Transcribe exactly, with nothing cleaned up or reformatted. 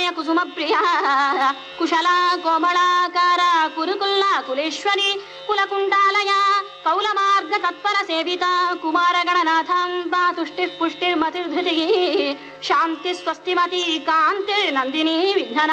కుసుమ ప్రియా కుశలా కోమళాకార కురుకుల్లా కులేశ్వరి కులకుండాలయ కౌల మార్గ తత్పర సేవిత కుమార గణనాథాంబ తుష్టిర్ పుష్టిర్మతిర్ధృతి శాంతి స్వస్తిమతి కాంతిర్ నందిని విఘ్న